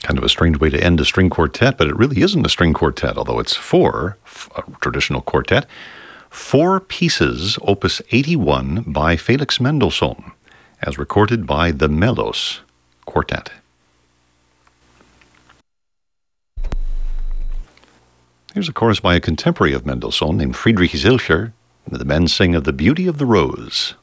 Kind of a strange way to end a string quartet, but it really isn't a string quartet, although it's a traditional quartet. 4 pieces, opus 81 by Felix Mendelssohn, as recorded by the Melos Quartet. Here's a chorus by a contemporary of Mendelssohn named Friedrich Zilcher. The men sing of the beauty of the rose.